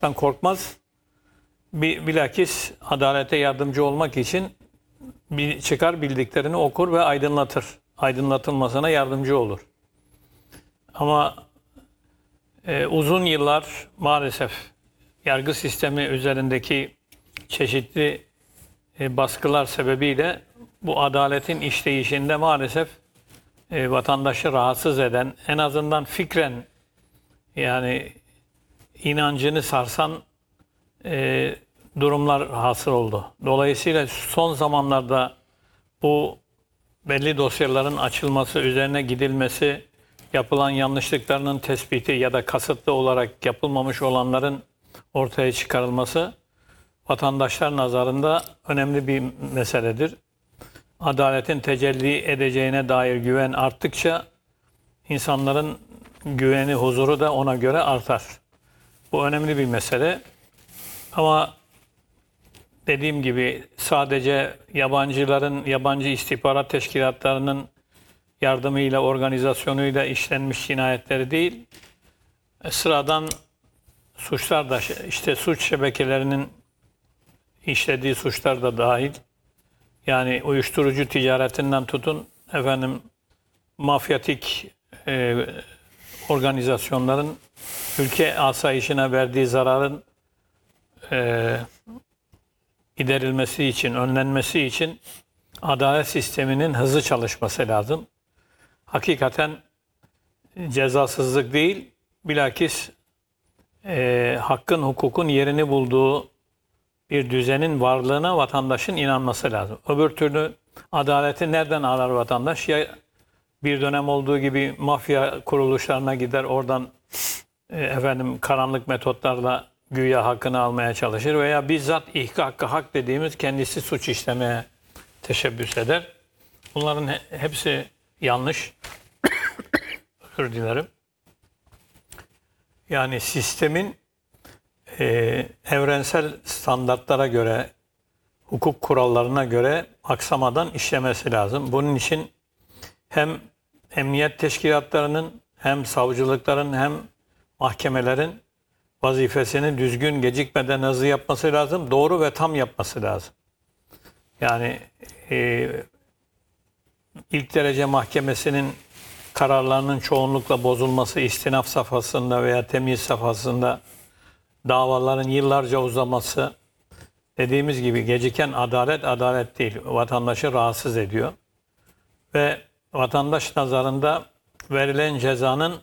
korkmaz. Bilakis adalete yardımcı olmak için çıkar bildiklerini okur ve aydınlatır. Aydınlatılmasına yardımcı olur. Ama uzun yıllar maalesef yargı sistemi üzerindeki çeşitli baskılar sebebiyle bu adaletin işleyişinde maalesef vatandaşı rahatsız eden, en azından fikren yani inancını sarsan durumlar hasıl oldu. Dolayısıyla son zamanlarda bu belli dosyaların açılması, üzerine gidilmesi, yapılan yanlışlıklarının tespiti ya da kasıtlı olarak yapılmamış olanların ortaya çıkarılması vatandaşlar nazarında önemli bir meseledir. Adaletin tecelli edeceğine dair güven arttıkça insanların güveni, huzuru da ona göre artar. Bu önemli bir mesele. Ama dediğim gibi sadece yabancı istihbarat teşkilatlarının yardımıyla, organizasyonuyla işlenmiş cinayetleri değil, sıradan suçlar da, işte suç şebekelerinin işlediği suçlar da dahil. Yani uyuşturucu ticaretinden tutun, mafyatik organizasyonların ülke asayişine verdiği zararın giderilmesi için, önlenmesi için adalet sisteminin hızlı çalışması lazım. Hakikaten cezasızlık değil, bilakis hakkın, hukukun yerini bulduğu bir düzenin varlığına vatandaşın inanması lazım. Öbür türlü adaleti nereden arar vatandaş? Ya bir dönem olduğu gibi mafya kuruluşlarına gider, oradan karanlık metotlarla güya hakkını almaya çalışır veya bizzat ihka hakkı hak dediğimiz kendisi suç işlemeye teşebbüs eder. Bunların hepsi yanlış. Özür dilerim. Yani sistemin evrensel standartlara göre, hukuk kurallarına göre aksamadan işlemesi lazım. Bunun için hem emniyet teşkilatlarının, hem savcılıkların, hem mahkemelerin vazifesini düzgün, gecikmeden hızlı yapması lazım. Doğru ve tam yapması lazım. Yani ilk derece mahkemesinin kararlarının çoğunlukla bozulması, istinaf safhasında veya temyiz safhasında davaların yıllarca uzaması, dediğimiz gibi geciken adalet değil, vatandaşı rahatsız ediyor. Ve vatandaş nazarında verilen cezanın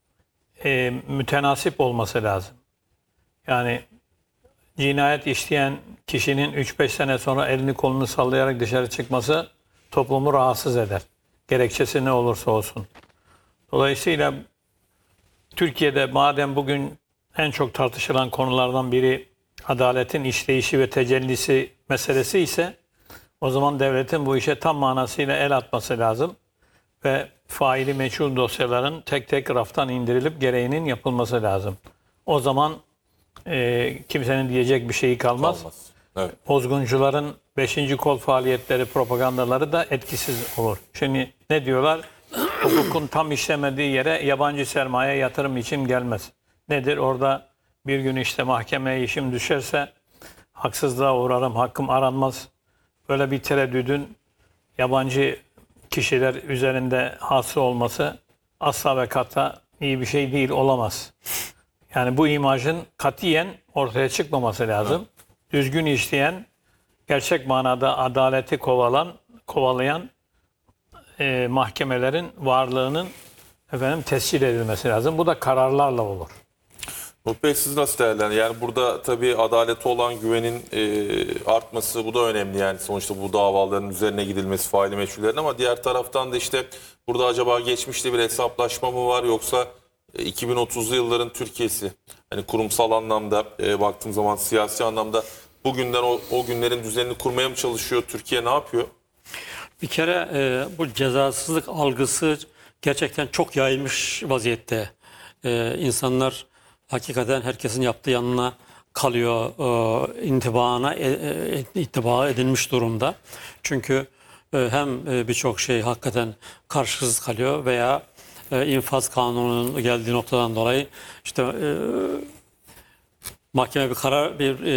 mütenasip olması lazım. Yani cinayet işleyen kişinin 3-5 sene sonra elini kolunu sallayarak dışarı çıkması toplumu rahatsız eder. Gerekçesi ne olursa olsun. Dolayısıyla Türkiye'de madem bugün en çok tartışılan konulardan biri adaletin işleyişi ve tecellisi meselesi ise o zaman devletin bu işe tam manasıyla el atması lazım ve faili meçhul dosyaların tek tek raftan indirilip gereğinin yapılması lazım. O zaman kimsenin diyecek bir şeyi kalmaz. Evet. Bozguncuların 5. kol faaliyetleri, propagandaları da etkisiz olur. Şimdi ne diyorlar? Hukukun tam işlemediği yere yabancı sermaye yatırım için gelmez. Nedir? Orada bir gün işte mahkemeye işim düşerse haksızlığa uğrarım, hakkım aranmaz. Böyle bir tereddüdün yabancı kişiler üzerinde hasıl olması asla ve kata iyi bir şey değil, olamaz. Yani bu imajın katiyen ortaya çıkmaması lazım. Düzgün işleyen, gerçek manada adaleti kovalayan mahkemelerin varlığının tescil edilmesi lazım. Bu da kararlarla olur. Umut Bey, siz nasıl değerlendiriyorsunuz? Yani burada tabii adalete olan güvenin artması, bu da önemli. Yani sonuçta bu davaların üzerine gidilmesi, faili meçhullerin, ama diğer taraftan da işte burada acaba geçmişte bir hesaplaşma mı var, yoksa 2030'lu yılların Türkiye'si, hani kurumsal anlamda baktığım zaman, siyasi anlamda bugünden o günlerin düzenini kurmaya mı çalışıyor? Türkiye ne yapıyor? Bir kere bu cezasızlık algısı gerçekten çok yayılmış vaziyette. İnsanlar hakikaten herkesin yaptığı yanına kalıyor, intiba edilmiş durumda. Çünkü hem birçok şey hakikaten karşısız kalıyor veya infaz kanununun geldiği noktadan dolayı işte mahkeme bir karar, bir